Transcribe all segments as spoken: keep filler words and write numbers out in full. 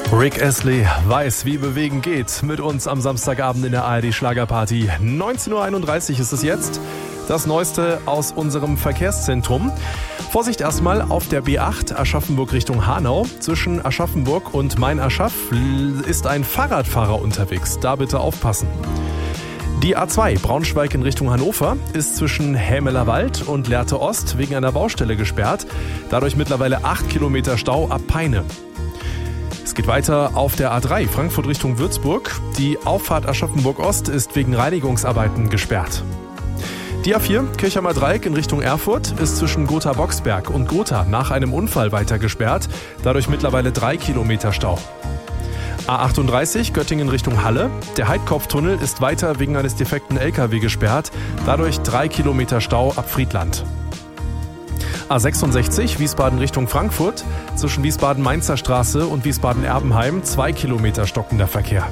Rick Astley weiß, wie bewegen geht, mit uns am Samstagabend in der A R D Schlagerparty. neunzehn Uhr einunddreißig ist es jetzt. Das Neueste aus unserem Verkehrszentrum. Vorsicht erstmal auf der B acht Aschaffenburg Richtung Hanau. Zwischen Aschaffenburg und Main-Aschaff ist ein Fahrradfahrer unterwegs. Da bitte aufpassen. Die A zwei Braunschweig in Richtung Hannover ist zwischen Hämelerwald und Lehrte Ost wegen einer Baustelle gesperrt. Dadurch mittlerweile acht Kilometer Stau ab Peine. Es geht weiter auf der A drei Frankfurt Richtung Würzburg. Die Auffahrt Aschaffenburg Ost ist wegen Reinigungsarbeiten gesperrt. Die A vier Kirchheimer Dreieck in Richtung Erfurt ist zwischen Gotha-Boxberg und Gotha nach einem Unfall weiter gesperrt. Dadurch mittlerweile drei Kilometer Stau. A achtunddreißig Göttingen Richtung Halle. Der Heidkopftunnel ist weiter wegen eines defekten L K W gesperrt. Dadurch drei Kilometer Stau ab Friedland. A sechsundsechzig Wiesbaden Richtung Frankfurt. Zwischen Wiesbaden-Mainzer Straße und Wiesbaden-Erbenheim zwei Kilometer stockender Verkehr.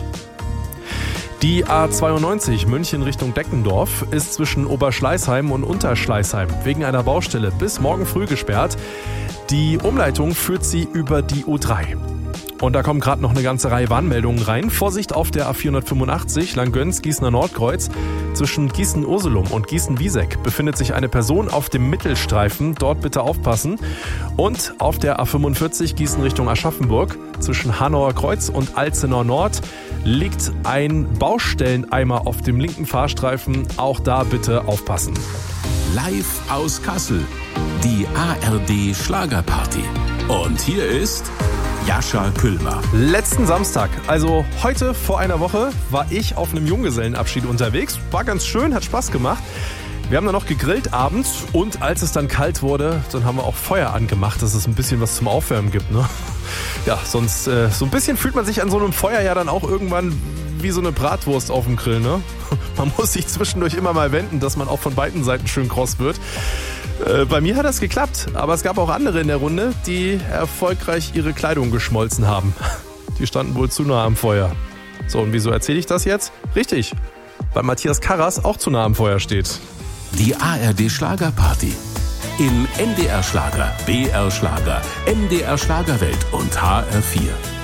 Die A zweiundneunzig München Richtung Deckendorf ist zwischen Oberschleißheim und Unterschleißheim wegen einer Baustelle bis morgen früh gesperrt. Die Umleitung führt sie über die U drei. Und da kommen gerade noch eine ganze Reihe Warnmeldungen rein. Vorsicht auf der A vierhundertfünfundachtzig Langgöns Gießener Nordkreuz. Zwischen Gießen-Ursulum und Gießen-Wieseck befindet sich eine Person auf dem Mittelstreifen. Dort bitte aufpassen. Und auf der A fünfundvierzig Gießen Richtung Aschaffenburg zwischen Hanauer Kreuz und Alzenau Nord liegt ein Baustelleneimer auf dem linken Fahrstreifen. Auch da bitte aufpassen. Live aus Kassel, die A R D Schlagerparty. Und hier ist Jascha Küllmer. Letzten Samstag, also heute vor einer Woche, war ich auf einem Junggesellenabschied unterwegs. War ganz schön, hat Spaß gemacht. Wir haben dann noch gegrillt abends und als es dann kalt wurde, dann haben wir auch Feuer angemacht, dass es ein bisschen was zum Aufwärmen gibt. Ne? Ja, sonst äh, so ein bisschen fühlt man sich an so einem Feuer ja dann auch irgendwann wie so eine Bratwurst auf dem Grill. Ne? Man muss sich zwischendurch immer mal wenden, dass man auch von beiden Seiten schön kross wird. Äh, bei mir hat das geklappt, aber es gab auch andere in der Runde, die erfolgreich ihre Kleidung geschmolzen haben. Die standen wohl zu nah am Feuer. So, und wieso erzähle ich das jetzt? Richtig, weil Matthias Karras auch zu nah am Feuer steht. Die A R D Schlagerparty. Im N D R Schlager, B R Schlager, M D R Schlagerwelt und H R vier.